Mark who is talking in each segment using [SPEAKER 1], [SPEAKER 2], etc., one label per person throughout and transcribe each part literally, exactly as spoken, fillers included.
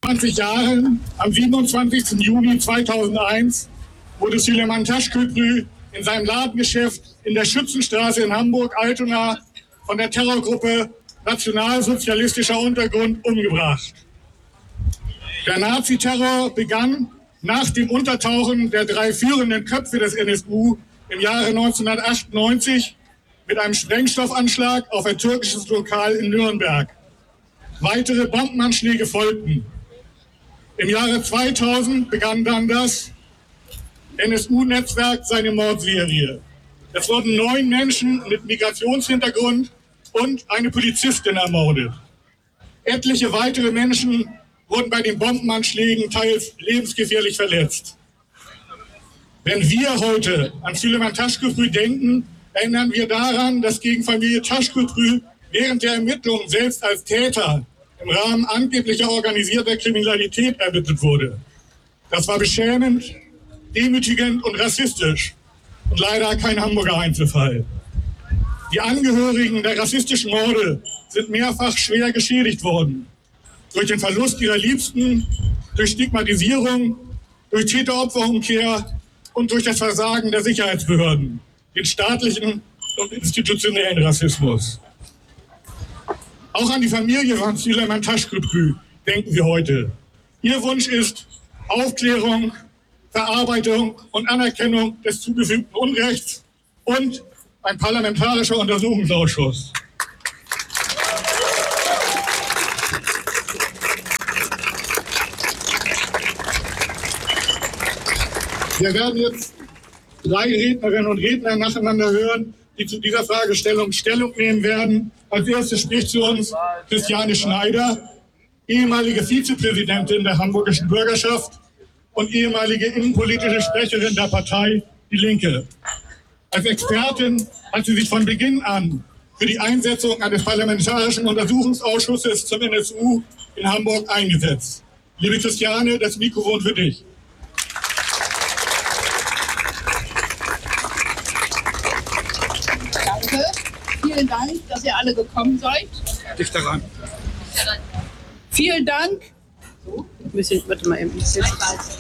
[SPEAKER 1] zwanzig Jahren, am siebenundzwanzigsten Juni zweitausendeins, wurde Süleyman Taşköprü in seinem Ladengeschäft in der Schützenstraße in Hamburg-Altona von der Terrorgruppe Nationalsozialistischer Untergrund umgebracht. Der Naziterror begann nach dem Untertauchen der drei führenden Köpfe des N S U im Jahre neunzehnhundertachtundneunzig mit einem Sprengstoffanschlag auf ein türkisches Lokal in Nürnberg. Weitere Bombenanschläge folgten. Im Jahre zweitausend begann dann das N S U-Netzwerk seine Mordserie. Es wurden neun Menschen mit Migrationshintergrund und eine Polizistin ermordet. Etliche weitere Menschen wurden bei den Bombenanschlägen teils lebensgefährlich verletzt. Wenn wir heute an Süleyman Taşköprü denken, erinnern wir daran, dass gegen Familie Taşköprü während der Ermittlungen selbst als Täter im Rahmen angeblicher organisierter Kriminalität ermittelt wurde. Das war beschämend, demütigend und rassistisch und leider kein Hamburger Einzelfall. Die Angehörigen der rassistischen Morde sind mehrfach schwer geschädigt worden. Durch den Verlust ihrer Liebsten, durch Stigmatisierung, durch Täter-Opfer-Umkehr und durch das Versagen der Sicherheitsbehörden, den staatlichen und institutionellen Rassismus. Auch an die Familie von Süleyman Taşköprü denken wir heute. Ihr Wunsch ist Aufklärung, Verarbeitung und Anerkennung des zugefügten Unrechts und ein parlamentarischer Untersuchungsausschuss. Wir werden jetzt drei Rednerinnen und Redner nacheinander hören, die zu dieser Fragestellung Stellung nehmen werden. Als erstes spricht zu uns Christiane Schneider, ehemalige Vizepräsidentin der hamburgischen Bürgerschaft und ehemalige innenpolitische Sprecherin der Partei Die Linke. Als Expertin hat sie sich von Beginn an für die Einsetzung eines parlamentarischen Untersuchungsausschusses zum N S U in Hamburg eingesetzt. Liebe Christiane, das Mikrofon für dich.
[SPEAKER 2] Danke. Vielen Dank, dass ihr alle gekommen seid.
[SPEAKER 1] Dich daran.
[SPEAKER 2] Vielen Dank. So, ein bisschen, warte mal eben. Ein bisschen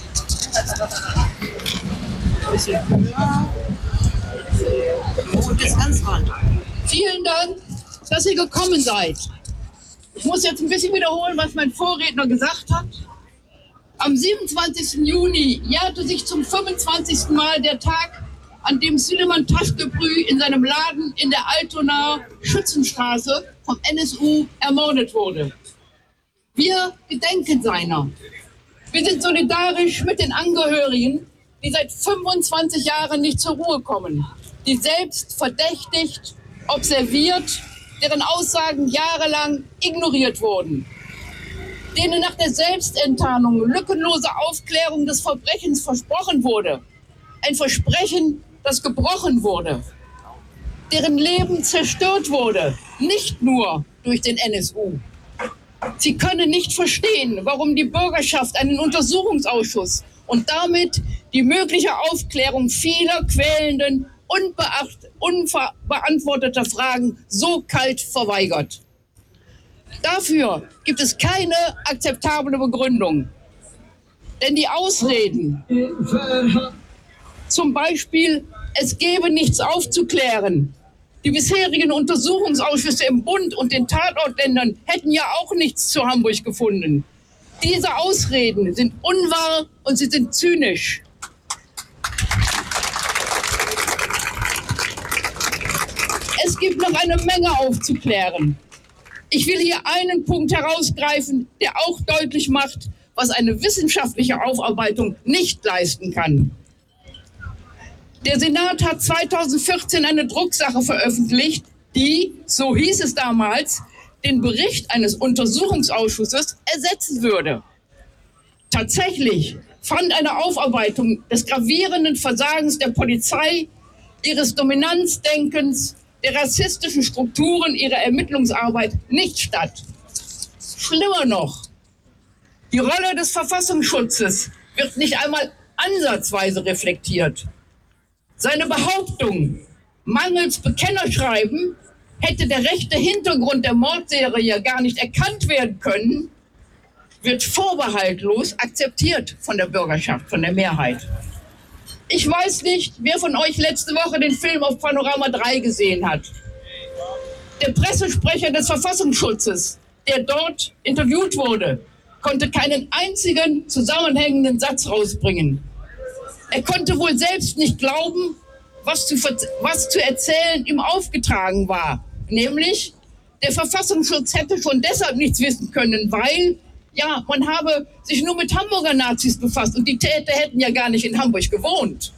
[SPEAKER 2] höher. Und jetzt ganz ran. Vielen Dank, dass ihr gekommen seid. Ich muss jetzt ein bisschen wiederholen, was mein Vorredner gesagt hat. Am siebenundzwanzigsten Juni jährte sich zum fünfundzwanzigsten Mal der Tag, an dem Süleyman Taşköprü in seinem Laden in der Altonaer Schützenstraße vom N S U ermordet wurde. Wir gedenken seiner. Wir sind solidarisch mit den Angehörigen, die seit fünfundzwanzig Jahren nicht zur Ruhe kommen, die selbst verdächtigt, observiert, deren Aussagen jahrelang ignoriert wurden, denen nach der Selbstenttarnung lückenlose Aufklärung des Verbrechens versprochen wurde, ein Versprechen, das gebrochen wurde, deren Leben zerstört wurde, nicht nur durch den N S U. Sie können nicht verstehen, warum die Bürgerschaft einen Untersuchungsausschuss und damit die mögliche Aufklärung vieler quälenden, unbeantworteter Fragen so kalt verweigert. Dafür gibt es keine akzeptable Begründung. Denn die Ausreden, zum Beispiel, es gebe nichts aufzuklären, die bisherigen Untersuchungsausschüsse im Bund und den Tatortländern hätten ja auch nichts zu Hamburg gefunden. Diese Ausreden sind unwahr und sie sind zynisch. Es gibt noch eine Menge aufzuklären. Ich will hier einen Punkt herausgreifen, der auch deutlich macht, was eine wissenschaftliche Aufarbeitung nicht leisten kann. Der Senat hat zweitausendvierzehn eine Drucksache veröffentlicht, die, so hieß es damals, den Bericht eines Untersuchungsausschusses ersetzen würde. Tatsächlich fand eine Aufarbeitung des gravierenden Versagens der Polizei, ihres Dominanzdenkens, der rassistischen Strukturen ihrer Ermittlungsarbeit nicht statt. Schlimmer noch, die Rolle des Verfassungsschutzes wird nicht einmal ansatzweise reflektiert. Seine Behauptung, mangels Bekennerschreiben hätte der rechte Hintergrund der Mordserie gar nicht erkannt werden können, wird vorbehaltlos akzeptiert von der Bürgerschaft, von der Mehrheit. Ich weiß nicht, wer von euch letzte Woche den Film auf Panorama drei gesehen hat. Der Pressesprecher des Verfassungsschutzes, der dort interviewt wurde, konnte keinen einzigen zusammenhängenden Satz rausbringen. Er konnte wohl selbst nicht glauben, was zu, was zu erzählen ihm aufgetragen war. Nämlich, der Verfassungsschutz hätte schon deshalb nichts wissen können, weil ja, man habe sich nur mit Hamburger Nazis befasst und die Täter hätten ja gar nicht in Hamburg gewohnt.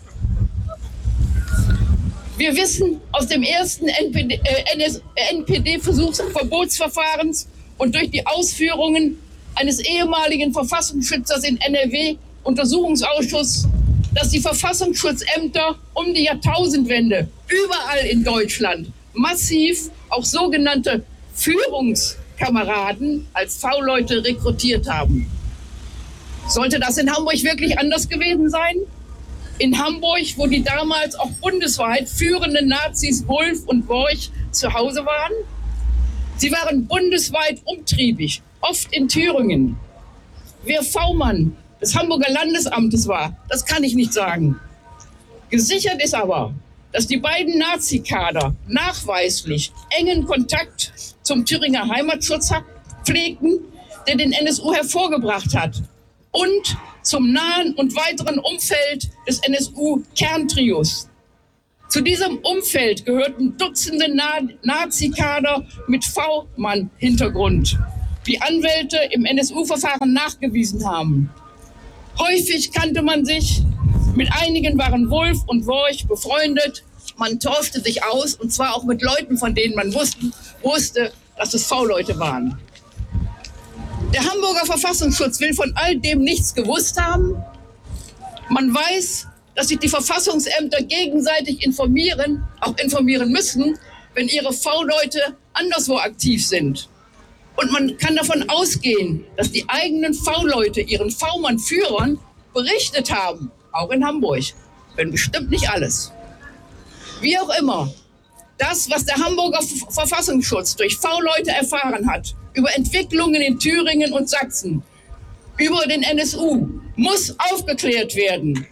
[SPEAKER 2] Wir wissen aus dem ersten N P D-Versuchsverbotsverfahrens und durch die Ausführungen eines ehemaligen Verfassungsschützers in N R W-Untersuchungsausschuss, dass die Verfassungsschutzämter um die Jahrtausendwende überall in Deutschland massiv auch sogenannte Führungskameraden als V-Leute rekrutiert haben. Sollte das in Hamburg wirklich anders gewesen sein? In Hamburg, wo die damals auch bundesweit führenden Nazis Wulff und Worch zu Hause waren? Sie waren bundesweit umtriebig, oft in Thüringen. Wer V-Mann des Hamburger Landesamtes war, das kann ich nicht sagen. Gesichert ist aber, dass die beiden Nazikader nachweislich engen Kontakt zum Thüringer Heimatschutz pflegten, der den N S U hervorgebracht hat, und zum nahen und weiteren Umfeld des N S U-Kerntrios. Zu diesem Umfeld gehörten Dutzende Na- Nazikader mit V-Mann-Hintergrund, wie Anwälte im N S U-Verfahren nachgewiesen haben. Häufig kannte man sich, mit einigen waren Wulff und Worch befreundet. Man tauschte sich aus, und zwar auch mit Leuten, von denen man wusste, wusste dass es V-Leute waren. Der Hamburger Verfassungsschutz will von all dem nichts gewusst haben. Man weiß, dass sich die Verfassungsämter gegenseitig informieren, auch informieren müssen, wenn ihre V-Leute anderswo aktiv sind. Und man kann davon ausgehen, dass die eigenen V-Leute ihren V-Mann-Führern berichtet haben, auch in Hamburg, wenn bestimmt nicht alles. Wie auch immer, das, was der Hamburger Verfassungsschutz durch V-Leute erfahren hat, über Entwicklungen in Thüringen und Sachsen, über den N S U, muss aufgeklärt werden.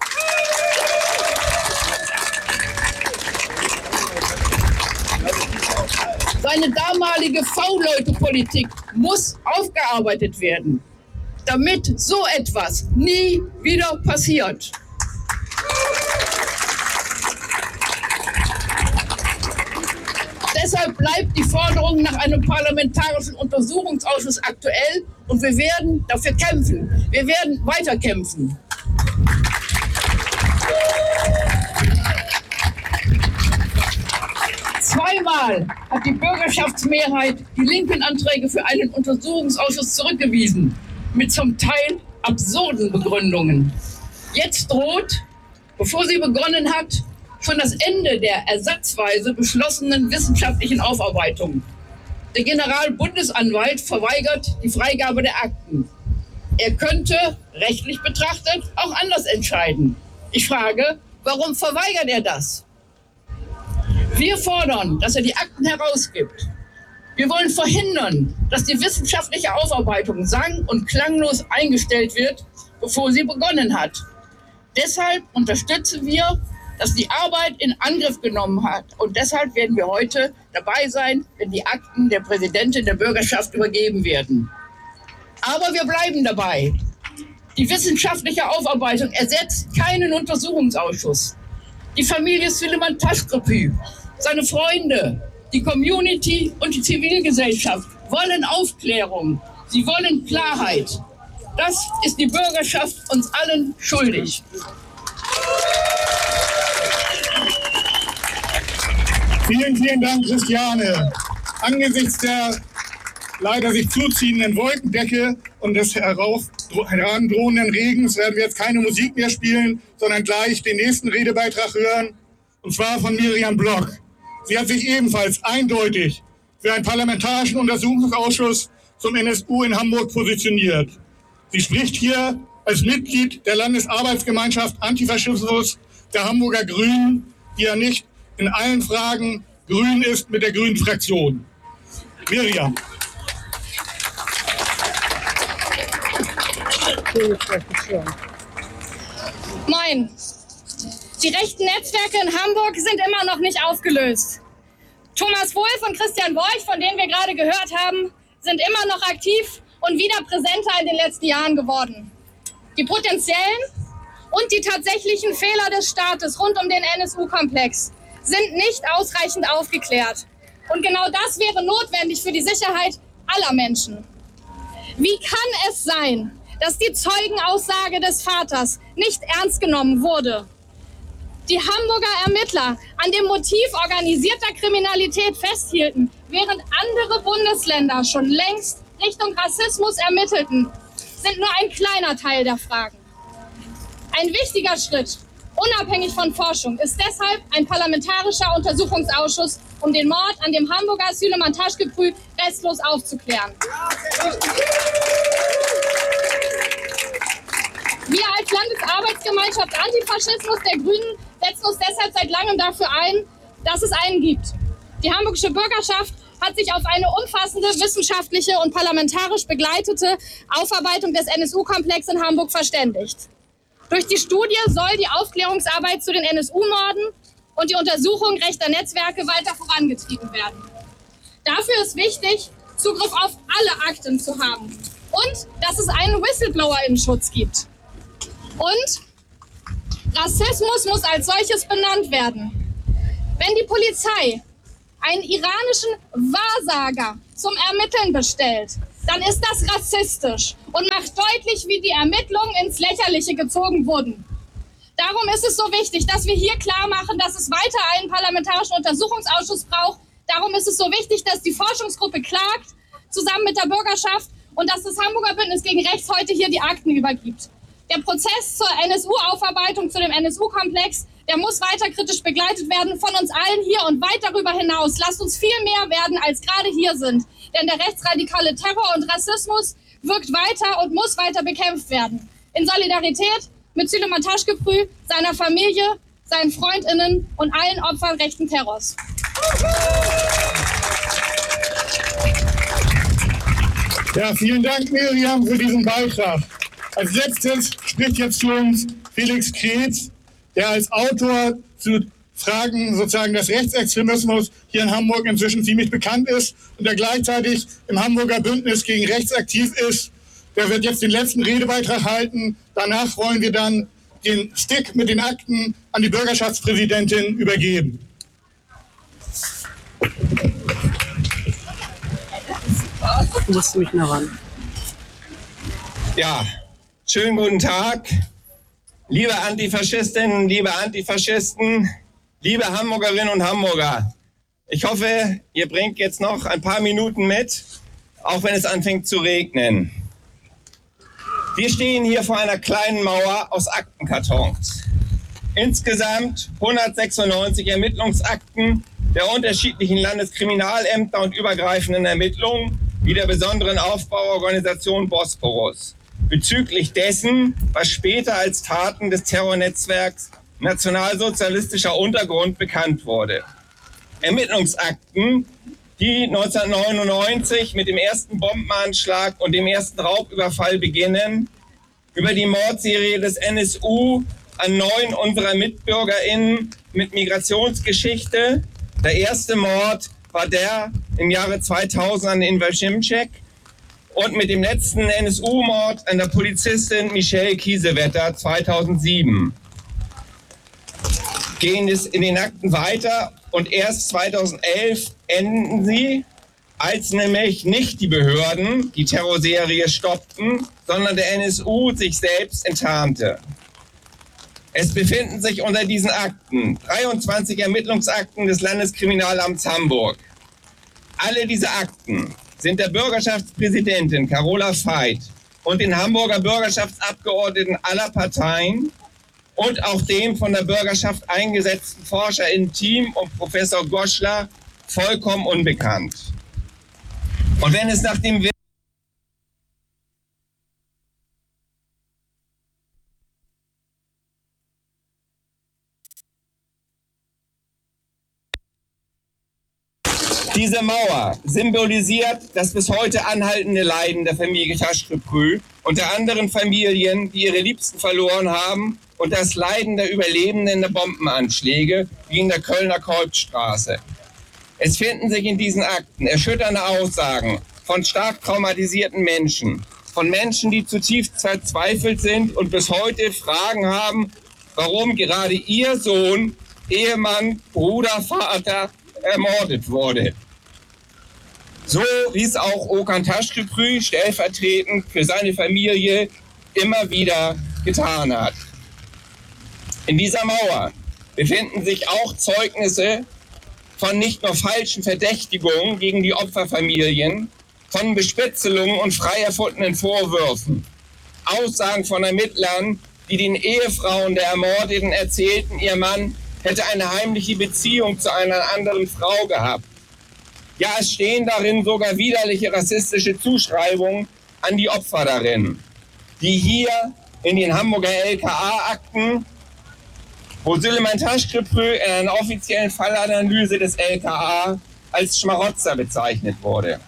[SPEAKER 2] Seine damalige V-Leute-Politik muss aufgearbeitet werden, damit so etwas nie wieder passiert. Deshalb bleibt die Forderung nach einem parlamentarischen Untersuchungsausschuss aktuell und wir werden dafür kämpfen. Wir werden weiterkämpfen. Zweimal hat die Bürgerschaftsmehrheit die linken Anträge für einen Untersuchungsausschuss zurückgewiesen, mit zum Teil absurden Begründungen. Jetzt droht, bevor sie begonnen hat, schon das Ende der ersatzweise beschlossenen wissenschaftlichen Aufarbeitung. Der Generalbundesanwalt verweigert die Freigabe der Akten. Er könnte, rechtlich betrachtet, auch anders entscheiden. Ich frage, warum verweigert er das? Wir fordern, dass er die Akten herausgibt. Wir wollen verhindern, dass die wissenschaftliche Aufarbeitung sang- und klanglos eingestellt wird, bevor sie begonnen hat. Deshalb unterstützen wir, dass die Arbeit in Angriff genommen hat. Und deshalb werden wir heute dabei sein, wenn die Akten der Präsidentin der Bürgerschaft übergeben werden. Aber wir bleiben dabei. Die wissenschaftliche Aufarbeitung ersetzt keinen Untersuchungsausschuss. Die Familie Süleyman Taşköprü, seine Freunde, die Community und die Zivilgesellschaft wollen Aufklärung. Sie wollen Klarheit. Das ist die Bürgerschaft uns allen schuldig.
[SPEAKER 1] Vielen, vielen Dank, Christiane. Angesichts der leider sich zuziehenden Wolkendecke und des herauf, herandrohenden Regens werden wir jetzt keine Musik mehr spielen, sondern gleich den nächsten Redebeitrag hören, und zwar von Miriam Block. Sie hat sich ebenfalls eindeutig für einen parlamentarischen Untersuchungsausschuss zum N S U in Hamburg positioniert. Sie spricht hier als Mitglied der Landesarbeitsgemeinschaft Antifaschismus der Hamburger Grünen, die ja nicht in allen Fragen grün ist mit der Grünen Fraktion. Miriam.
[SPEAKER 3] Moin. Die rechten Netzwerke in Hamburg sind immer noch nicht aufgelöst. Thomas Wolf und Christian Worch, von denen wir gerade gehört haben, sind immer noch aktiv und wieder präsenter in den letzten Jahren geworden. Die potenziellen und die tatsächlichen Fehler des Staates rund um den N S U-Komplex sind nicht ausreichend aufgeklärt. Und genau das wäre notwendig für die Sicherheit aller Menschen. Wie kann es sein, dass die Zeugenaussage des Vaters nicht ernst genommen wurde? Die Hamburger Ermittler an dem Motiv organisierter Kriminalität festhielten, während andere Bundesländer schon längst Richtung Rassismus ermittelten, sind nur ein kleiner Teil der Fragen. Ein wichtiger Schritt, unabhängig von Forschung, ist deshalb ein parlamentarischer Untersuchungsausschuss, um den Mord an dem Hamburger Süleyman Taşköprü restlos aufzuklären. Wir als Landesarbeitsgemeinschaft Antifaschismus der Grünen setzen uns deshalb seit langem dafür ein, dass es einen gibt. Die hamburgische Bürgerschaft hat sich auf eine umfassende wissenschaftliche und parlamentarisch begleitete Aufarbeitung des N S U-Komplexes in Hamburg verständigt. Durch die Studie soll die Aufklärungsarbeit zu den N S U-Morden und die Untersuchung rechter Netzwerke weiter vorangetrieben werden. Dafür ist wichtig, Zugriff auf alle Akten zu haben und dass es einen Whistleblower-Schutz gibt. Und Rassismus muss als solches benannt werden. Wenn die Polizei einen iranischen Wahrsager zum Ermitteln bestellt, dann ist das rassistisch und macht deutlich, wie die Ermittlungen ins Lächerliche gezogen wurden. Darum ist es so wichtig, dass wir hier klar machen, dass es weiter einen parlamentarischen Untersuchungsausschuss braucht. Darum ist es so wichtig, dass die Forschungsgruppe klagt, zusammen mit der Bürgerschaft, und dass das Hamburger Bündnis gegen Rechts heute hier die Akten übergibt. Der Prozess zur N S U-Aufarbeitung, zu dem N S U-Komplex, der muss weiter kritisch begleitet werden von uns allen hier und weit darüber hinaus. Lasst uns viel mehr werden, als gerade hier sind. Denn der rechtsradikale Terror und Rassismus wirkt weiter und muss weiter bekämpft werden. In Solidarität mit Süleyman Taşköprü, seiner Familie, seinen FreundInnen und allen Opfern rechten Terrors.
[SPEAKER 1] Ja, vielen Dank, Miriam, für diesen Beitrag. Als letztes spricht jetzt zu uns Felix Kretz, der als Autor zu Fragen sozusagen des Rechtsextremismus hier in Hamburg inzwischen ziemlich bekannt ist und der gleichzeitig im Hamburger Bündnis gegen Rechts aktiv ist. Der wird jetzt den letzten Redebeitrag halten. Danach wollen wir dann den Stick mit den Akten an die Bürgerschaftspräsidentin übergeben.
[SPEAKER 4] Du musst mich noch ran.
[SPEAKER 5] Ja, schönen guten Tag, liebe Antifaschistinnen, liebe Antifaschisten, liebe Hamburgerinnen und Hamburger. Ich hoffe, ihr bringt jetzt noch ein paar Minuten mit, auch wenn es anfängt zu regnen. Wir stehen hier vor einer kleinen Mauer aus Aktenkartons. Insgesamt hundertsechsundneunzig Ermittlungsakten der unterschiedlichen Landeskriminalämter und übergreifenden Ermittlungen wie der besonderen Aufbauorganisation Bosporus bezüglich dessen, was später als Taten des Terrornetzwerks Nationalsozialistischer Untergrund bekannt wurde. Ermittlungsakten, die neunzehnhundertneunundneunzig mit dem ersten Bombenanschlag und dem ersten Raubüberfall beginnen, über die Mordserie des N S U an neun unserer MitbürgerInnen mit Migrationsgeschichte. Der erste Mord war der im Jahre zweitausend an Enver Šimček und mit dem letzten N S U-Mord an der Polizistin Michelle Kiesewetter zweitausendsieben. Gehen es in den Akten weiter und erst zweitausendelf enden sie, als nämlich nicht die Behörden die Terrorserie stoppten, sondern der N S U sich selbst enttarnte. Es befinden sich unter diesen Akten dreiundzwanzig Ermittlungsakten des Landeskriminalamts Hamburg. Alle diese Akten sind der Bürgerschaftspräsidentin Carola Veit und den Hamburger Bürgerschaftsabgeordneten aller Parteien und auch dem von der Bürgerschaft eingesetzten ForscherInnen-Team um Professor Goschler vollkommen unbekannt. Und wenn es nach dem Diese Mauer symbolisiert das bis heute anhaltende Leiden der Familie Taschkeprü und der anderen Familien, die ihre Liebsten verloren haben, und das Leiden der Überlebenden der Bombenanschläge wie in der Kölner Kolbstraße. Es finden sich in diesen Akten erschütternde Aussagen von stark traumatisierten Menschen, von Menschen, die zutiefst verzweifelt sind und bis heute Fragen haben, warum gerade ihr Sohn, Ehemann, Bruder, Vater ermordet wurde. So wie es auch Okan Taschkeprü stellvertretend für seine Familie immer wieder getan hat. In dieser Mauer befinden sich auch Zeugnisse von nicht nur falschen Verdächtigungen gegen die Opferfamilien, von Bespitzelungen und frei erfundenen Vorwürfen. Aussagen von Ermittlern, die den Ehefrauen der Ermordeten erzählten, ihr Mann hätte eine heimliche Beziehung zu einer anderen Frau gehabt. Ja, es stehen darin sogar widerliche rassistische Zuschreibungen an die Opfer darin, die hier in den Hamburger L K A-Akten, wo Süleyman Taschkeprü in einer offiziellen Fallanalyse des L K A als Schmarotzer bezeichnet wurde.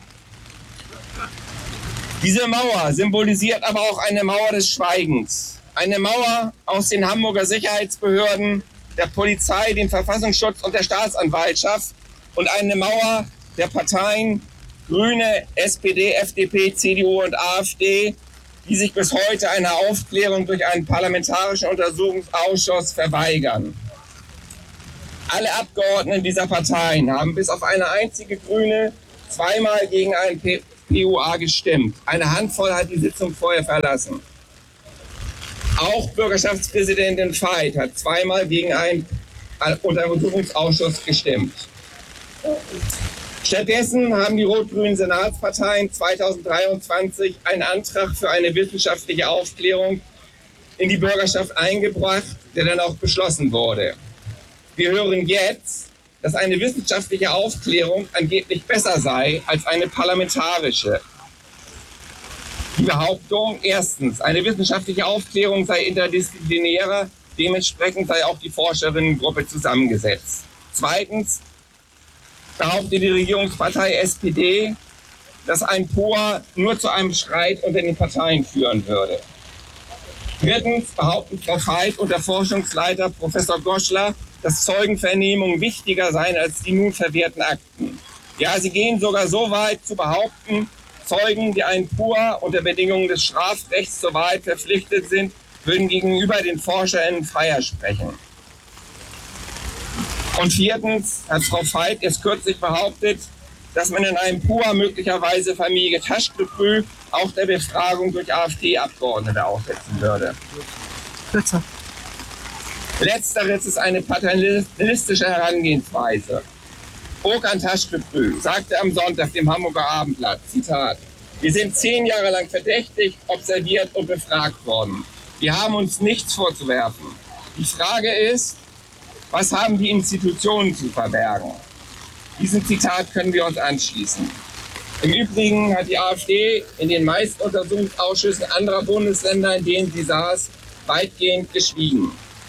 [SPEAKER 5] Diese Mauer symbolisiert aber auch eine Mauer des Schweigens. Eine Mauer aus den Hamburger Sicherheitsbehörden, der Polizei, dem Verfassungsschutz und der Staatsanwaltschaft und eine Mauer der Parteien Grüne, S P D, F D P, C D U und AfD, die sich bis heute einer Aufklärung durch einen parlamentarischen Untersuchungsausschuss verweigern. Alle Abgeordneten dieser Parteien haben bis auf eine einzige Grüne zweimal gegen einen P U A gestimmt. Eine Handvoll hat die Sitzung vorher verlassen. Auch Bürgerschaftspräsidentin Veit hat zweimal gegen einen Untersuchungsausschuss gestimmt. Stattdessen haben die rot-grünen Senatsparteien zweitausenddreiundzwanzig einen Antrag für eine wissenschaftliche Aufklärung in die Bürgerschaft eingebracht, der dann auch beschlossen wurde. Wir hören jetzt, dass eine wissenschaftliche Aufklärung angeblich besser sei als eine parlamentarische. Die Behauptung, erstens, eine wissenschaftliche Aufklärung sei interdisziplinärer, dementsprechend sei auch die Forscherinnengruppe zusammengesetzt. Zweitens behauptet die Regierungspartei S P D, dass ein P O A nur zu einem Streit unter den Parteien führen würde. Drittens behaupten Frau Veit und der Forschungsleiter Professor Goschler, dass Zeugenvernehmungen wichtiger seien als die nun verwerten Akten. Ja, sie gehen sogar so weit zu behaupten, Zeugen, die einen P O A unter Bedingungen des Strafrechts zur Wahrheit verpflichtet sind, würden gegenüber den ForscherInnen freier sprechen. Und viertens hat Frau Veit erst kürzlich behauptet, dass man in einem P O A möglicherweise Familie Taschkeprü auch der Befragung durch AfD-Abgeordnete aussetzen würde.
[SPEAKER 4] Kürzer.
[SPEAKER 5] Letzteres ist eine paternalistische Herangehensweise. Okan Taschkeprü sagte am Sonntag dem Hamburger Abendblatt, Zitat, wir sind zehn Jahre lang verdächtigt, observiert und befragt worden. Wir haben uns nichts vorzuwerfen. Die Frage ist, was haben die Institutionen zu verbergen? Diesem Zitat können wir uns anschließen. Im Übrigen hat die AfD in den meisten Untersuchungsausschüssen anderer Bundesländer, in denen sie saß, weitgehend geschwiegen.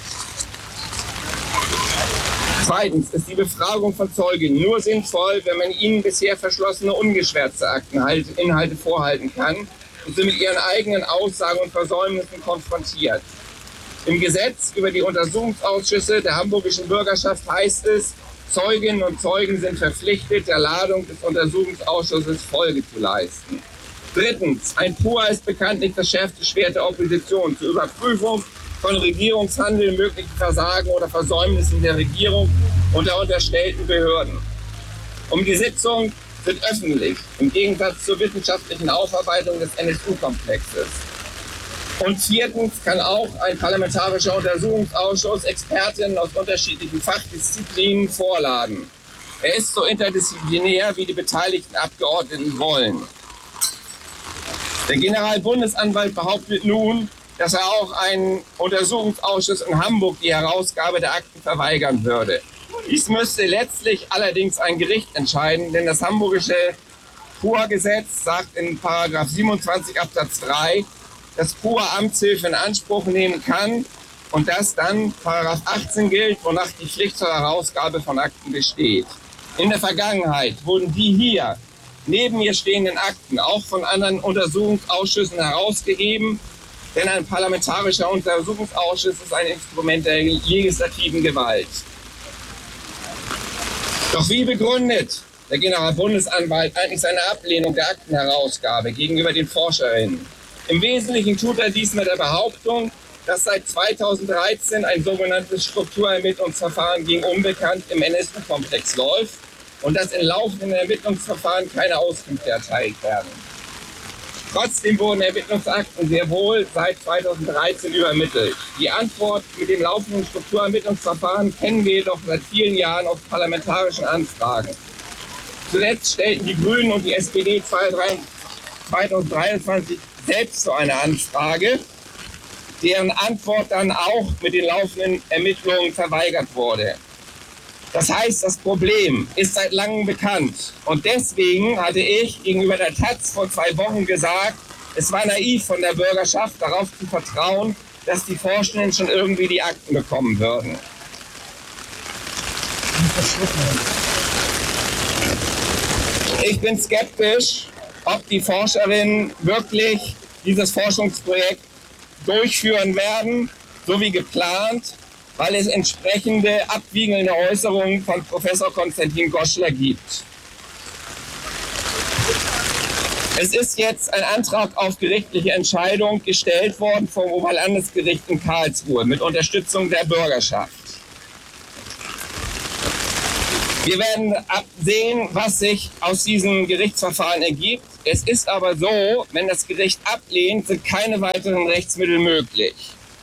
[SPEAKER 5] Zweitens ist die Befragung von Zeugen nur sinnvoll, wenn man ihnen bisher verschlossene, ungeschwärzte Akteninhalte vorhalten kann und sie mit ihren eigenen Aussagen und Versäumnissen konfrontiert. Im Gesetz über die Untersuchungsausschüsse der hamburgischen Bürgerschaft heißt es, Zeuginnen und Zeugen sind verpflichtet, der Ladung des Untersuchungsausschusses Folge zu leisten. Drittens, ein P O A ist bekanntlich das schärfste Schwert der Opposition zur Überprüfung von Regierungshandeln, möglichen Versagen oder Versäumnissen der Regierung und der unterstellten Behörden. Um die Sitzung wird öffentlich, im Gegensatz zur wissenschaftlichen Aufarbeitung des N S U-Komplexes. Und viertens kann auch ein parlamentarischer Untersuchungsausschuss Expertinnen aus unterschiedlichen Fachdisziplinen vorladen. Er ist so interdisziplinär, wie die beteiligten Abgeordneten wollen. Der Generalbundesanwalt behauptet nun, dass er auch einen Untersuchungsausschuss in Hamburg die Herausgabe der Akten verweigern würde. Dies müsste letztlich allerdings ein Gericht entscheiden, denn das hamburgische P O A-Gesetz sagt in Paragraph siebenundzwanzig Absatz drei, dass P O A Amtshilfe in Anspruch nehmen kann und dass dann Paragraph achtzehn gilt, wonach die Pflicht zur Herausgabe von Akten besteht. In der Vergangenheit wurden die hier neben mir stehenden Akten auch von anderen Untersuchungsausschüssen herausgegeben, denn ein parlamentarischer Untersuchungsausschuss ist ein Instrument der legislativen Gewalt. Doch wie begründet der Generalbundesanwalt eigentlich seine Ablehnung der Aktenherausgabe gegenüber den Forscherinnen? Im Wesentlichen tut er dies mit der Behauptung, dass seit zweitausenddreizehn ein sogenanntes Strukturermittlungsverfahren gegen Unbekannt im N S U-Komplex läuft und dass in laufenden Ermittlungsverfahren keine Auskünfte erteilt werden. Trotzdem wurden Ermittlungsakten sehr wohl seit zweitausenddreizehn übermittelt. Die Antwort mit dem laufenden Strukturermittlungsverfahren kennen wir jedoch seit vielen Jahren auf parlamentarischen Anfragen. Zuletzt stellten die Grünen und die S P D zweitausenddreiundzwanzig selbst so eine Anfrage, deren Antwort dann auch mit den laufenden Ermittlungen verweigert wurde. Das heißt, das Problem ist seit langem bekannt. Und deswegen hatte ich gegenüber der Taz vor zwei Wochen gesagt, es war naiv von der Bürgerschaft darauf zu vertrauen, dass die Forschenden schon irgendwie die Akten bekommen würden. Ich bin skeptisch, ob die Forscherinnen wirklich dieses Forschungsprojekt durchführen werden, so wie geplant, weil es entsprechende abwiegelnde Äußerungen von Professor Konstantin Goschler gibt. Es ist jetzt ein Antrag auf gerichtliche Entscheidung gestellt worden vom Oberlandesgericht in Karlsruhe mit Unterstützung der Bürgerschaft. Wir werden absehen, was sich aus diesem Gerichtsverfahren ergibt. Es ist aber so, wenn das Gericht ablehnt, sind keine weiteren Rechtsmittel möglich.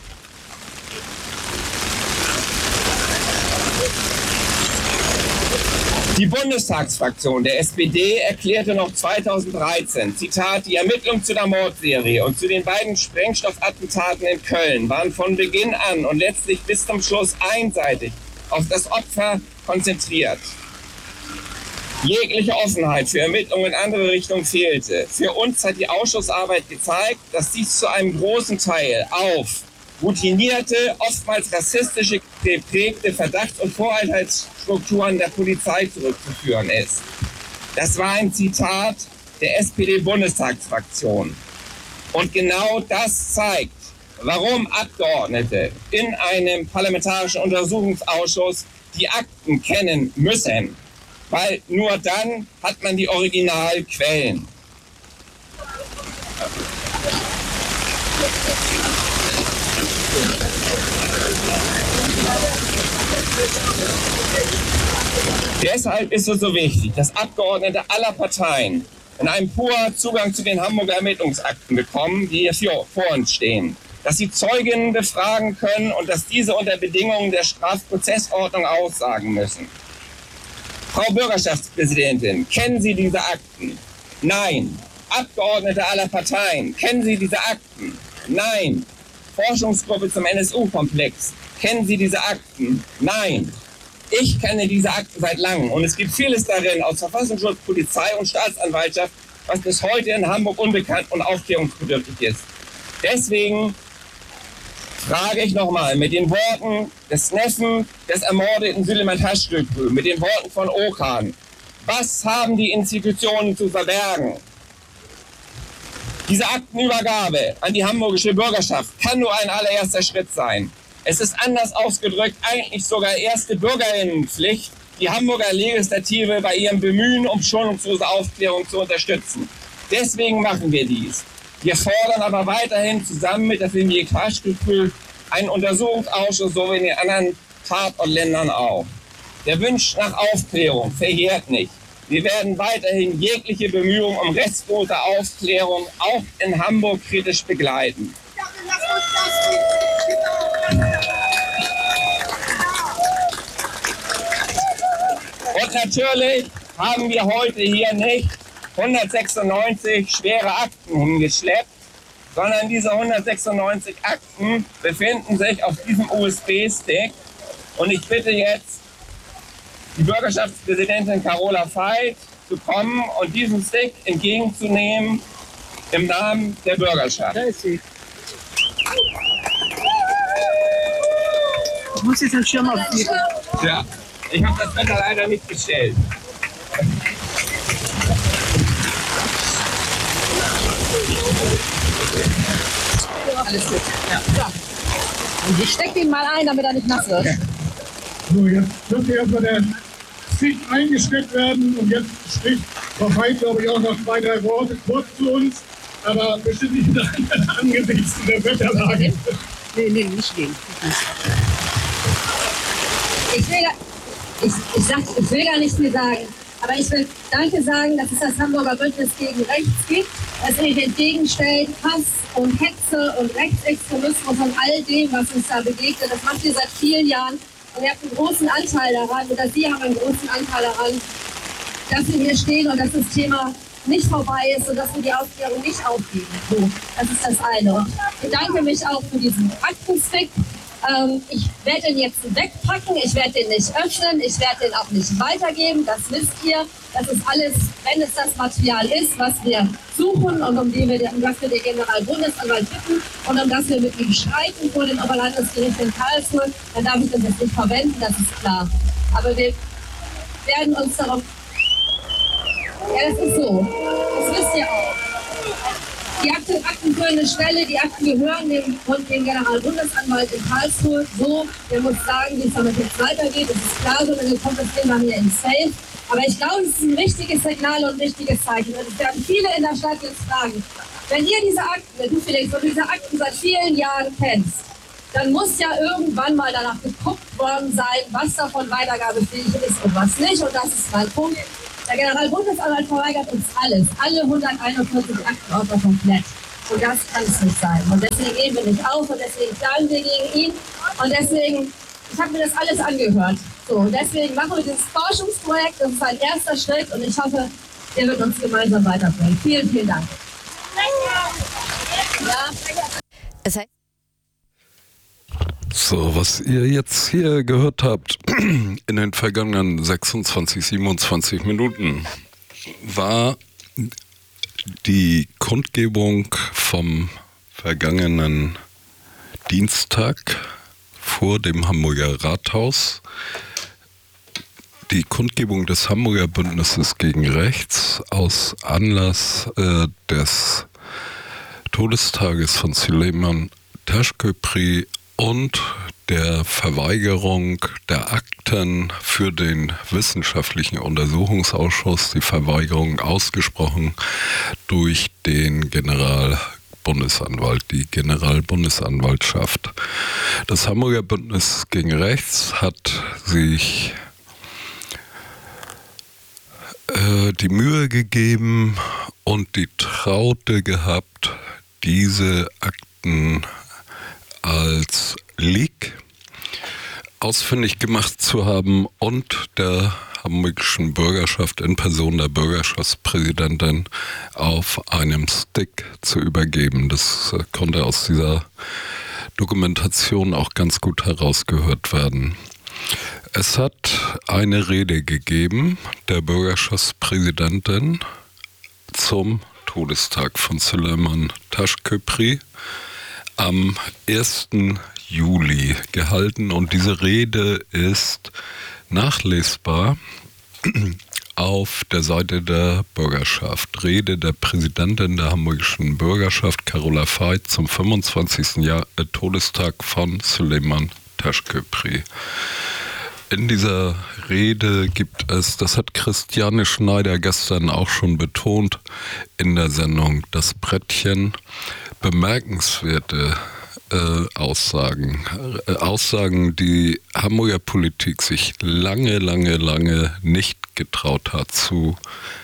[SPEAKER 5] Die Bundestagsfraktion der S P D erklärte noch zweitausenddreizehn, Zitat, die Ermittlungen zu der Mordserie und zu den beiden Sprengstoffattentaten in Köln waren von Beginn an und letztlich bis zum Schluss einseitig auf das Opfer konzentriert. Jegliche Offenheit für Ermittlungen in andere Richtungen fehlte. Für uns hat die Ausschussarbeit gezeigt, dass dies zu einem großen Teil auf routinierte, oftmals rassistisch geprägte Verdachts- und Vorurteilsstrukturen der Polizei zurückzuführen ist. Das war ein Zitat der S P D-Bundestagsfraktion. Und genau das zeigt, warum Abgeordnete in einem parlamentarischen Untersuchungsausschuss die Akten kennen müssen. Weil nur dann hat man die Originalquellen. Deshalb ist es so wichtig, dass Abgeordnete aller Parteien in einem puren Zugang zu den Hamburger Ermittlungsakten bekommen, die hier vor uns stehen. Dass sie Zeuginnen befragen können und dass diese unter Bedingungen der Strafprozessordnung aussagen müssen. Frau Bürgerschaftspräsidentin, kennen Sie diese Akten? Nein. Abgeordnete aller Parteien, kennen Sie diese Akten? Nein. Forschungsgruppe zum N S U-Komplex, kennen Sie diese Akten? Nein. Ich kenne diese Akten seit langem und es gibt vieles darin aus Verfassungsschutz, Polizei und Staatsanwaltschaft, was bis heute in Hamburg unbekannt und aufklärungsbedürftig ist. Deswegen frage ich nochmal mit den Worten des Neffen des ermordeten Süleyman Taşköprü, mit den Worten von Okan. Was haben die Institutionen zu verbergen? Diese Aktenübergabe an die hamburgische Bürgerschaft kann nur ein allererster Schritt sein. Es ist anders ausgedrückt eigentlich sogar erste Bürgerinnenpflicht, die Hamburger Legislative bei ihrem Bemühen um schonungslose Aufklärung zu unterstützen. Deswegen machen wir dies. Wir fordern aber weiterhin zusammen mit der Familie Taşköprü einen Untersuchungsausschuss, so wie in den anderen Tatortländern auch. Der Wunsch nach Aufklärung verjährt nicht. Wir werden weiterhin jegliche Bemühungen um restlose Aufklärung auch in Hamburg kritisch begleiten. Und natürlich haben wir heute hier nicht hundertsechsundneunzig schwere Akten hingeschleppt, sondern diese hundertsechsundneunzig Akten befinden sich auf diesem U S B-Stick. Und ich bitte jetzt die Bürgerschaftspräsidentin Carola Veit zu kommen und diesen Stick entgegenzunehmen im Namen der Bürgerschaft.
[SPEAKER 4] Da ist sie. Ich muss jetzt den Schirm aufgeben.
[SPEAKER 5] Ja, ich habe das Wetter leider nicht gestellt.
[SPEAKER 2] Alles gut. Ja. Ja. Und ich stecke ihn mal ein, damit er nicht nass wird.
[SPEAKER 1] So, jetzt wird hier erstmal der Sicht eingesteckt werden und jetzt spricht Frau Veit, glaube ich, auch noch zwei, drei Worte kurz zu uns, aber bestimmt nicht angesichts der Wetterlage.
[SPEAKER 4] Nee, nee, nicht gehen.
[SPEAKER 6] Ich will, ich, ich, sag, ich will gar nicht viel sagen, aber ich will Danke sagen, dass es das Hamburger Bündnis gegen Rechts gibt, das sich entgegenstellt Hass und Hetze und Rechtsextremismus und all dem, was uns da begegnet. Das macht ihr seit vielen Jahren und ihr habt einen großen Anteil daran, oder Sie haben einen großen Anteil daran, dass wir hier stehen und dass das Thema nicht vorbei ist und dass wir die Aufklärung nicht aufgeben. So, das ist das eine. Und ich bedanke mich auch für diesen Aktenstick. Ähm, ich werde den jetzt wegpacken, ich werde den nicht öffnen, ich werde den auch nicht weitergeben, das wisst ihr. Das ist alles, wenn es das Material ist, was wir suchen und um, die wir, um das wir den Generalbundesanwalt bitten und um das wir mit ihm streiten vor dem Oberlandesgericht in Karlsruhe, dann darf ich das jetzt nicht verwenden, das ist klar. Aber wir werden uns darauf... Ja, das ist so. Das wisst ihr auch. Die Akten, Akten führen eine Stelle, die Akten gehören dem, dem Generalbundesanwalt in Karlsruhe. So, der muss sagen, wie es damit jetzt weitergeht. Das ist klar so, dann kommt das Thema hier ins Feld. Aber ich glaube, es ist ein wichtiges Signal und ein wichtiges Zeichen. Und es werden viele in der Stadt jetzt fragen, wenn ihr diese Akten, wenn du vielleicht so diese Akten seit vielen Jahren kennst, dann muss ja irgendwann mal danach geguckt worden sein, was davon weitergabefähig ist und was nicht. Und das ist mein Punkt. Der Generalbundesanwalt verweigert uns alles, alle hunderteinundvierzig Aktenordner komplett. Und das kann es nicht sein. Und deswegen gehen wir nicht auf und deswegen klagen wir gegen ihn. Und deswegen, ich habe mir das alles angehört. So, und deswegen machen wir dieses Forschungsprojekt, das ist ein erster Schritt und ich hoffe, der wird uns gemeinsam weiterbringen. Vielen, vielen Dank. Ja.
[SPEAKER 7] So, was ihr jetzt hier gehört habt in den vergangenen sechsundzwanzig, siebenundzwanzig Minuten war die Kundgebung vom vergangenen Dienstag vor dem Hamburger Rathaus. Die Kundgebung des Hamburger Bündnisses gegen Rechts aus Anlass äh, des Todestages von Süleyman Taşköprü und der Verweigerung der Akten für den wissenschaftlichen Untersuchungsausschuss, die Verweigerung ausgesprochen durch den Generalbundesanwalt, die Generalbundesanwaltschaft. Das Hamburger Bündnis gegen Rechts hat sich äh, die Mühe gegeben und die Traute gehabt, diese Akten als Leak ausfindig gemacht zu haben und der hamburgischen Bürgerschaft in Person der Bürgerschaftspräsidentin auf einem Stick zu übergeben. Das konnte aus dieser Dokumentation auch ganz gut herausgehört werden. Es hat eine Rede gegeben der Bürgerschaftspräsidentin zum Todestag von Süleyman Taşköprü am ersten Juli gehalten und diese Rede ist nachlesbar auf der Seite der Bürgerschaft. Rede der Präsidentin der hamburgischen Bürgerschaft, Carola Veit, zum fünfundzwanzigsten Jahr, äh, Todestag von Süleyman Taşköprü. In dieser Rede gibt es, das hat Christiane Schneider gestern auch schon betont, in der Sendung Das Brettchen, bemerkenswerte äh, Aussagen. Äh, Aussagen, die Hamburger Politik sich lange, lange, lange nicht getraut hat zu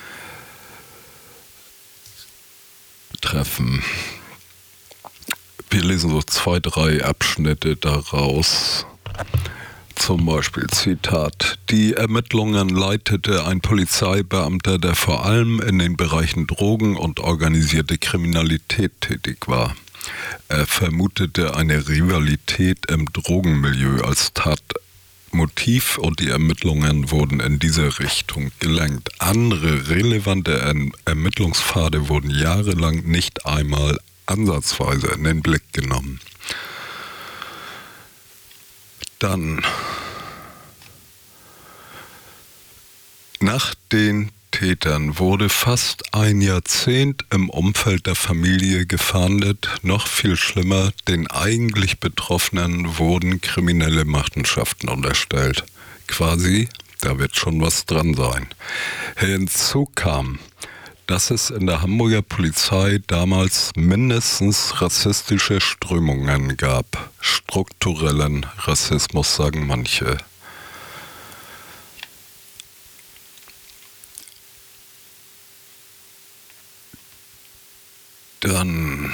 [SPEAKER 7] treffen. Wir lesen so zwei, drei Abschnitte daraus. Zum Beispiel, Zitat, die Ermittlungen leitete ein Polizeibeamter, der vor allem in den Bereichen Drogen und organisierte Kriminalität tätig war. Er vermutete eine Rivalität im Drogenmilieu als Tatmotiv und die Ermittlungen wurden in diese Richtung gelenkt. Andere relevante er- Ermittlungspfade wurden jahrelang nicht einmal ansatzweise in den Blick genommen. Dann, nach den Tätern wurde fast ein Jahrzehnt im Umfeld der Familie gefahndet. Noch viel schlimmer, den eigentlich Betroffenen wurden kriminelle Machenschaften unterstellt. Quasi, da wird schon was dran sein. Hinzu kam, dass es in der Hamburger Polizei damals mindestens rassistische Strömungen gab. Strukturellen Rassismus, sagen manche. Dann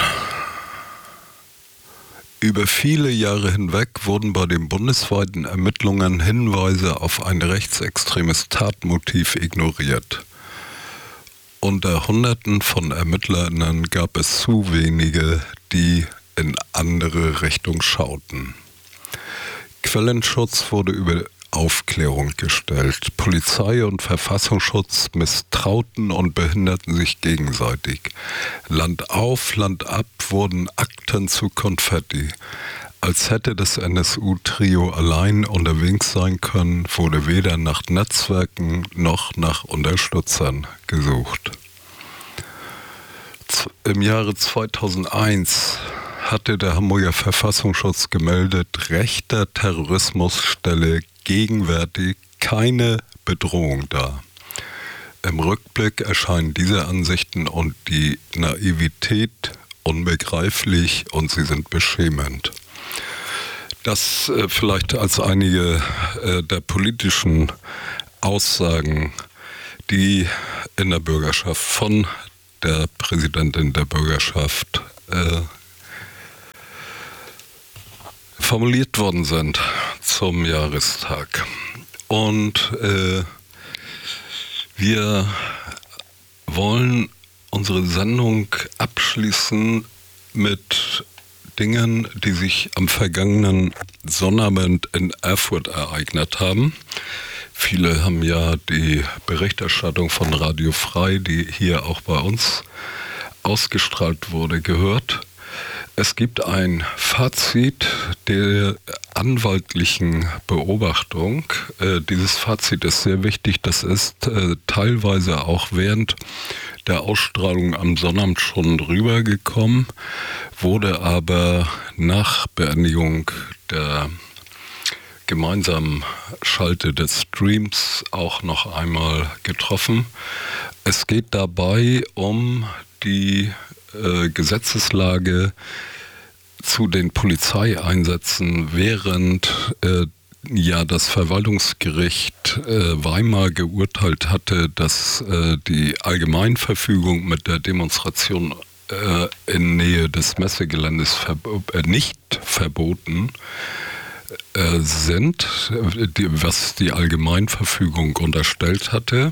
[SPEAKER 7] über viele Jahre hinweg wurden bei den bundesweiten Ermittlungen Hinweise auf ein rechtsextremes Tatmotiv ignoriert. Unter Hunderten von ErmittlerInnen gab es zu wenige, die in andere Richtung schauten. Quellenschutz wurde über Aufklärung gestellt. Polizei und Verfassungsschutz misstrauten und behinderten sich gegenseitig. Land auf, Land ab wurden Akten zu Konfetti. Als hätte das N S U-Trio allein unterwegs sein können, wurde weder nach Netzwerken noch nach Unterstützern gesucht. Im Jahre zweitausendeins hatte der Hamburger Verfassungsschutz gemeldet, rechter Terrorismus stelle gegenwärtig keine Bedrohung dar. Im Rückblick erscheinen diese Ansichten und die Naivität unbegreiflich und sie sind beschämend. Das äh, vielleicht als einige äh, der politischen Aussagen, die in der Bürgerschaft von der Präsidentin der Bürgerschaft äh, formuliert worden sind zum Jahrestag. Und äh, wir wollen unsere Sendung abschließen mit Dingen, die sich am vergangenen Sonnabend in Erfurt ereignet haben. Viele haben ja die Berichterstattung von Radio Frei, die hier auch bei uns ausgestrahlt wurde, gehört. Es gibt ein Fazit der anwaltlichen Beobachtung. Äh, dieses Fazit ist sehr wichtig. Das ist äh, teilweise auch während der Ausstrahlung am Sonnabend schon rübergekommen, wurde aber nach Beendigung der gemeinsamen Schalte des Streams auch noch einmal getroffen. Es geht dabei um die äh, Gesetzeslage zu den Polizeieinsätzen, während äh, ja das Verwaltungsgericht äh, Weimar geurteilt hatte, dass äh, die Allgemeinverfügung mit der Demonstration äh, in Nähe des Messegeländes verbo- äh, nicht verboten äh, sind, die, was die Allgemeinverfügung unterstellt hatte,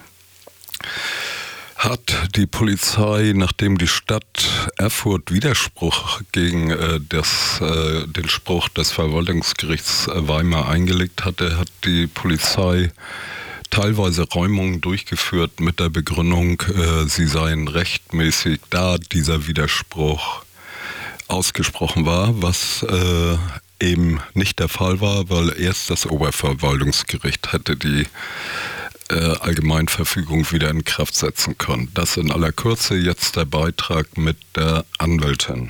[SPEAKER 7] hat die Polizei, nachdem die Stadt Erfurt Widerspruch gegen äh, das, äh, den Spruch des Verwaltungsgerichts äh, Weimar eingelegt hatte, hat die Polizei teilweise Räumungen durchgeführt mit der Begründung, äh, sie seien rechtmäßig, da dieser Widerspruch ausgesprochen war, was äh, eben nicht der Fall war, weil erst das Oberverwaltungsgericht hätte die Allgemeinverfügung wieder in Kraft setzen können. Das in aller Kürze, jetzt der Beitrag mit der Anwältin.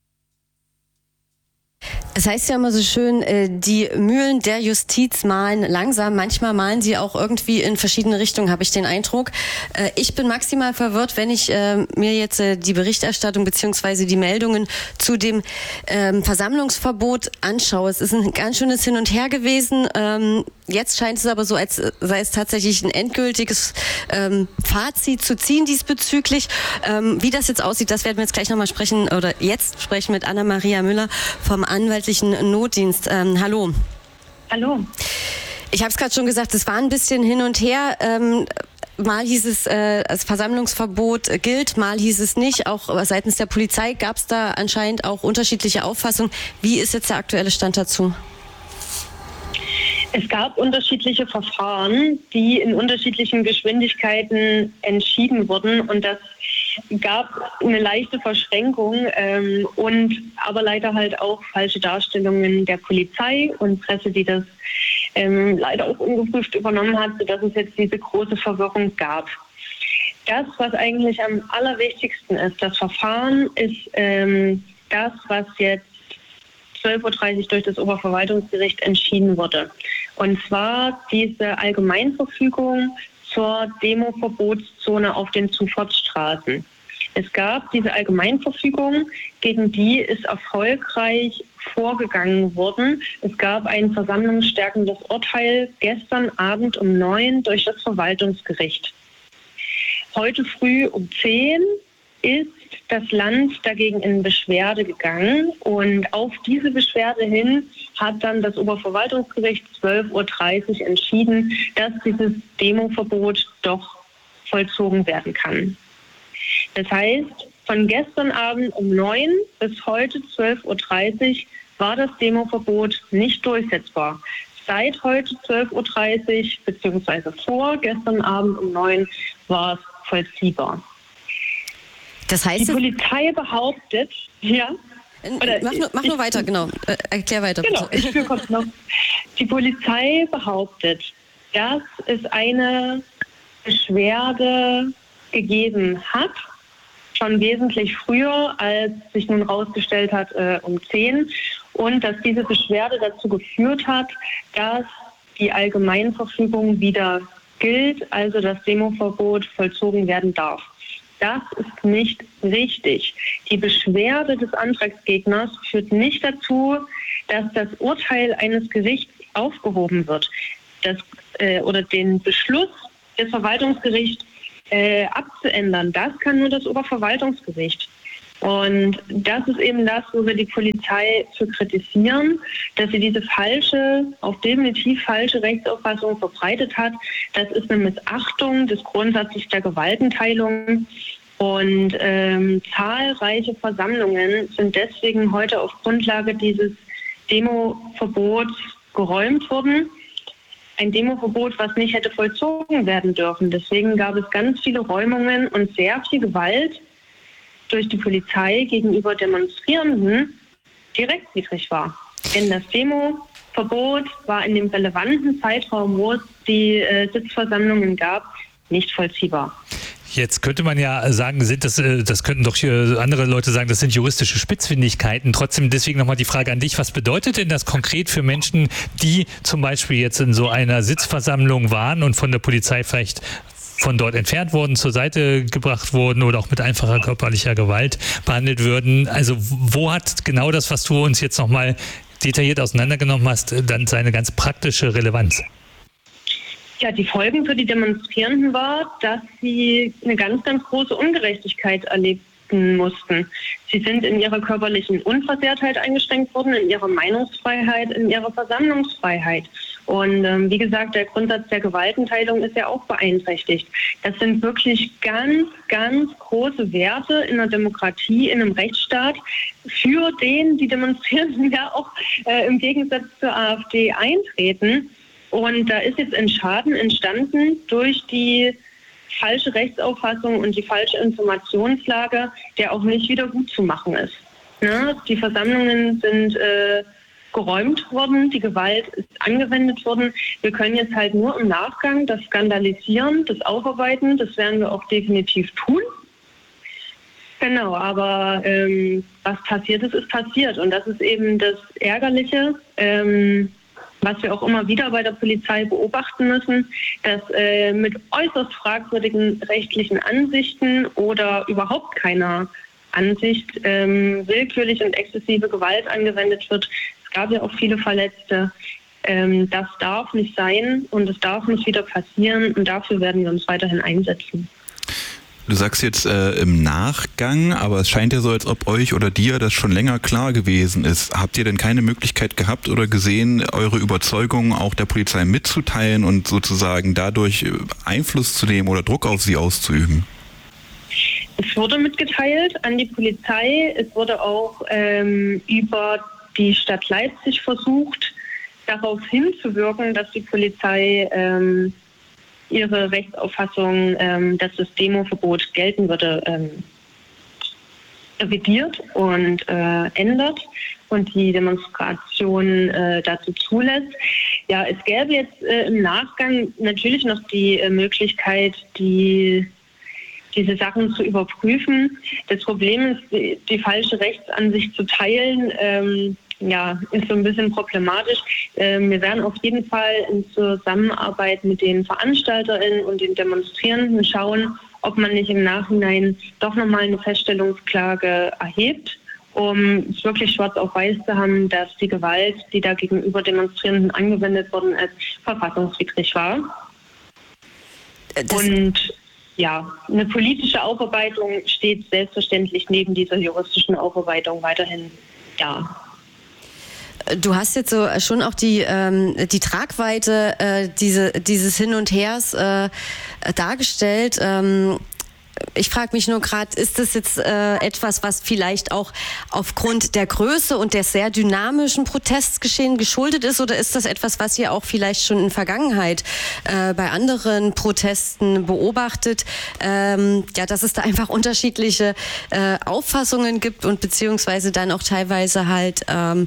[SPEAKER 8] Es heißt ja immer so schön, die Mühlen der Justiz mahlen langsam. Manchmal mahlen sie auch irgendwie in verschiedene Richtungen, habe ich den Eindruck. Ich bin maximal verwirrt, wenn ich mir jetzt die Berichterstattung bzw. die Meldungen zu dem Versammlungsverbot anschaue. Es ist ein ganz schönes Hin und Her gewesen. Jetzt scheint es aber so, als sei es tatsächlich ein endgültiges Fazit zu ziehen diesbezüglich. Wie das jetzt aussieht, das werden wir jetzt gleich nochmal sprechen oder jetzt sprechen mit Anna-Maria Müller vom Anwaltlichen Notdienst. Ähm, hallo.
[SPEAKER 6] Hallo.
[SPEAKER 8] Ich habe es gerade schon gesagt, es war ein bisschen hin und her. Ähm, mal hieß es, äh, das Versammlungsverbot gilt, mal hieß es nicht. Auch seitens der Polizei gab es da anscheinend auch unterschiedliche Auffassungen. Wie ist jetzt der aktuelle Stand dazu?
[SPEAKER 6] Es gab unterschiedliche Verfahren, die in unterschiedlichen Geschwindigkeiten entschieden wurden und das gab eine leichte Verschränkung ähm, und aber leider halt auch falsche Darstellungen der Polizei und Presse, die das
[SPEAKER 9] ähm, leider auch ungeprüft übernommen hat, sodass es jetzt diese große Verwirrung gab. Das, was eigentlich am allerwichtigsten ist, das Verfahren ist ähm, das, was jetzt zwölf Uhr dreißig durch das Oberverwaltungsgericht entschieden wurde. Und zwar diese Allgemeinverfügung zur Demo-Verbotszone auf den Zufahrtsstraßen. Es gab diese Allgemeinverfügung, gegen die ist erfolgreich vorgegangen worden. Es gab ein versammlungsstärkendes Urteil gestern Abend um neun durch das Verwaltungsgericht. Heute früh um zehn ist das Land dagegen in Beschwerde gegangen und auf diese Beschwerde hin hat dann das Oberverwaltungsgericht zwölf Uhr dreißig entschieden, dass dieses Demoverbot doch vollzogen werden kann. Das heißt, von gestern Abend um neun bis heute zwölf Uhr dreißig war das Demoverbot nicht durchsetzbar. Seit heute zwölf Uhr dreißig beziehungsweise vor gestern Abend um neun war es vollziehbar.
[SPEAKER 8] Das heißt,
[SPEAKER 9] die Polizei behauptet, ja.
[SPEAKER 8] Oder mach nur, mach nur weiter, ich, genau. Äh, erklär weiter.
[SPEAKER 9] Genau,
[SPEAKER 8] bitte.
[SPEAKER 9] ich führe kurz noch. Die Polizei behauptet, dass es eine Beschwerde gegeben hat, schon wesentlich früher, als sich nun herausgestellt hat, äh, um zehn. Und dass diese Beschwerde dazu geführt hat, dass die Allgemeinverfügung wieder gilt, also das Demoverbot vollzogen werden darf. Das ist nicht richtig. Die Beschwerde des Antragsgegners führt nicht dazu, dass das Urteil eines Gerichts aufgehoben wird. Das, äh, oder den Beschluss des Verwaltungsgerichts äh, abzuändern. Das kann nur das Oberverwaltungsgericht. Und das ist eben das, wo wir die Polizei für kritisieren, dass sie diese falsche, auch definitiv falsche Rechtsauffassung verbreitet hat. Das ist eine Missachtung des Grundsatzes der Gewaltenteilung. Und ähm, zahlreiche Versammlungen sind deswegen heute auf Grundlage dieses Demoverbots geräumt worden. Ein Demoverbot, was nicht hätte vollzogen werden dürfen. Deswegen gab es ganz viele Räumungen und sehr viel Gewalt durch die Polizei gegenüber Demonstrierenden, die rechtswidrig war. Denn das Demoverbot war in dem relevanten Zeitraum, wo es die äh, Sitzversammlungen gab, nicht vollziehbar.
[SPEAKER 10] Jetzt könnte man ja sagen, sind das, das könnten doch andere Leute sagen, das sind juristische Spitzfindigkeiten. Trotzdem deswegen nochmal die Frage an dich, was bedeutet denn das konkret für Menschen, die zum Beispiel jetzt in so einer Sitzversammlung waren und von der Polizei vielleicht von dort entfernt wurden, zur Seite gebracht wurden oder auch mit einfacher körperlicher Gewalt behandelt würden? Also wo hat genau das, was du uns jetzt nochmal detailliert auseinandergenommen hast, dann seine ganz praktische Relevanz?
[SPEAKER 9] Ja, die Folgen für die Demonstrierenden war, dass sie eine ganz, ganz große Ungerechtigkeit erlebten mussten. Sie sind in ihrer körperlichen Unversehrtheit eingeschränkt worden, in ihrer Meinungsfreiheit, in ihrer Versammlungsfreiheit. Und ähm, wie gesagt, der Grundsatz der Gewaltenteilung ist ja auch beeinträchtigt. Das sind wirklich ganz, ganz große Werte in einer Demokratie, in einem Rechtsstaat, für den die Demonstrierenden ja auch äh, im Gegensatz zur AfD eintreten. Und da ist jetzt ein Schaden entstanden durch die falsche Rechtsauffassung und die falsche Informationslage, der auch nicht wieder gut zu machen ist. Ne? Die Versammlungen sind äh, geräumt worden, die Gewalt ist angewendet worden. Wir können jetzt halt nur im Nachgang das skandalisieren, das aufarbeiten, das werden wir auch definitiv tun. Genau, aber ähm, was passiert ist, ist passiert. Und das ist eben das Ärgerliche, ähm, was wir auch immer wieder bei der Polizei beobachten müssen, dass äh, mit äußerst fragwürdigen rechtlichen Ansichten oder überhaupt keiner Ansicht ähm, willkürlich und exzessive Gewalt angewendet wird. Es gab ja auch viele Verletzte. Ähm, das darf nicht sein und es darf nicht wieder passieren und dafür werden wir uns weiterhin einsetzen.
[SPEAKER 11] Du sagst jetzt äh, im Nachgang, aber es scheint ja so, als ob euch oder dir das schon länger klar gewesen ist. Habt ihr denn keine Möglichkeit gehabt oder gesehen, eure Überzeugungen auch der Polizei mitzuteilen und sozusagen dadurch Einfluss zu nehmen oder Druck auf sie auszuüben?
[SPEAKER 9] Es wurde mitgeteilt an die Polizei. Es wurde auch ähm, über die Stadt Leipzig versucht, darauf hinzuwirken, dass die Polizei ähm, ihre Rechtsauffassung, ähm, dass das Demoverbot gelten würde, ähm, revidiert und äh, ändert. und die Demonstration äh, dazu zulässt. Ja, es gäbe jetzt äh, im Nachgang natürlich noch die äh, Möglichkeit, die diese Sachen zu überprüfen. Das Problem ist, die, die falsche Rechtsansicht zu teilen, ähm, ja, ist so ein bisschen problematisch. Ähm, wir werden auf jeden Fall in Zusammenarbeit mit den VeranstalterInnen und den Demonstrierenden schauen, ob man nicht im Nachhinein doch nochmal eine Feststellungsklage erhebt, um es wirklich schwarz auf weiß zu haben, dass die Gewalt, die da gegenüber Demonstrierenden angewendet worden ist, verfassungswidrig war. Das und ja, eine politische Aufarbeitung steht selbstverständlich neben dieser juristischen Aufarbeitung weiterhin da.
[SPEAKER 8] Du hast jetzt so schon auch die, ähm, die Tragweite äh, diese, dieses Hin und Hers äh, dargestellt. Ähm, Ich frage mich nur gerade, ist das jetzt äh, etwas, was vielleicht auch aufgrund der Größe und des sehr dynamischen Protestgeschehen geschuldet ist, oder ist das etwas, was ihr auch vielleicht schon in Vergangenheit äh, bei anderen Protesten beobachtet, ähm, ja, dass es da einfach unterschiedliche äh, Auffassungen gibt und beziehungsweise dann auch teilweise halt ähm,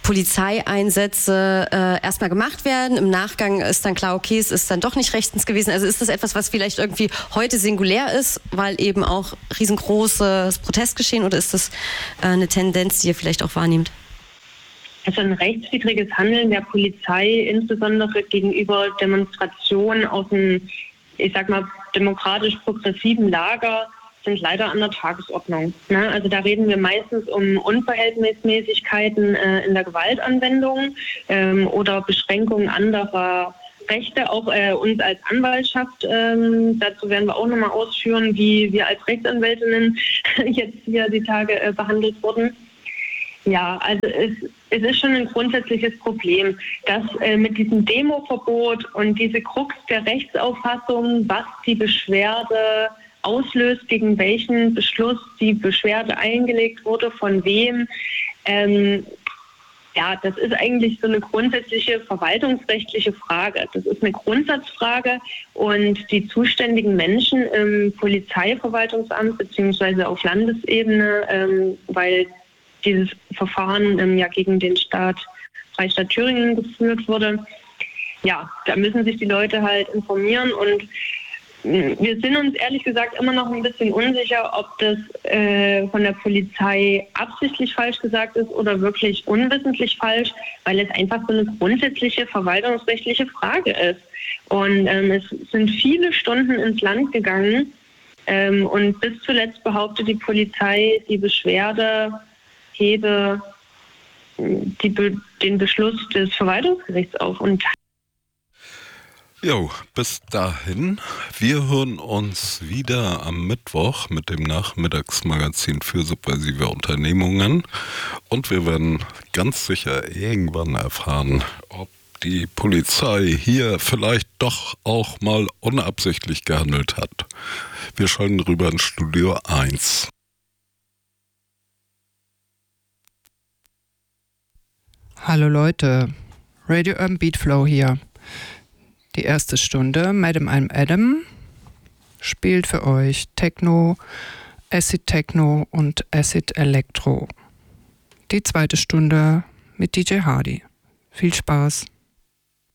[SPEAKER 8] Polizeieinsätze äh, erstmal gemacht werden. Im Nachgang ist dann klar, okay, es ist dann doch nicht rechtens gewesen. Also ist das etwas, was vielleicht irgendwie heute singulär ist, weil eben auch riesengroßes Protestgeschehen, oder ist das äh, eine Tendenz, die ihr vielleicht auch wahrnehmt?
[SPEAKER 9] Also ein rechtswidriges Handeln der Polizei, insbesondere gegenüber Demonstrationen aus dem, ich sag mal, demokratisch-progressiven Lager, sind leider an der Tagesordnung. Ne? Also da reden wir meistens um Unverhältnismäßigkeiten äh, in der Gewaltanwendung ähm, oder Beschränkungen anderer Rechte, auch äh, uns als Anwaltschaft. Ähm, dazu werden wir auch nochmal ausführen, wie wir als Rechtsanwältinnen jetzt hier die Tage äh, behandelt wurden. Ja, also es, es ist schon ein grundsätzliches Problem, dass äh, mit diesem Demoverbot und diese Krux der Rechtsauffassung, was die Beschwerde auslöst, gegen welchen Beschluss die Beschwerde eingelegt wurde, von wem. Ähm, ja, das ist eigentlich so eine grundsätzliche verwaltungsrechtliche Frage. Das ist eine Grundsatzfrage und die zuständigen Menschen im Polizeiverwaltungsamt beziehungsweise auf Landesebene, ähm, weil dieses Verfahren ähm, ja gegen den Staat Freistaat Thüringen geführt wurde, ja, da müssen sich die Leute halt informieren und wir sind uns ehrlich gesagt immer noch ein bisschen unsicher, ob das äh, von der Polizei absichtlich falsch gesagt ist oder wirklich unwissentlich falsch, weil es einfach so eine grundsätzliche verwaltungsrechtliche Frage ist. Und ähm, es sind viele Stunden ins Land gegangen ähm, und bis zuletzt behauptet die Polizei, die Beschwerde hebe die Be- den Beschluss des Verwaltungsgerichts auf. Und
[SPEAKER 7] Jo, bis dahin. Wir hören uns wieder am Mittwoch mit dem Nachmittagsmagazin für subversive Unternehmungen. Und wir werden ganz sicher irgendwann erfahren, ob die Polizei hier vielleicht doch auch mal unabsichtlich gehandelt hat. Wir schalten rüber in Studio eins.
[SPEAKER 12] Hallo Leute, Radio Urban Beatflow hier. Die erste Stunde, Madam I'm Adam, spielt für euch Techno, Acid Techno und Acid Electro. Die zweite Stunde mit D J Hardy. Viel Spaß!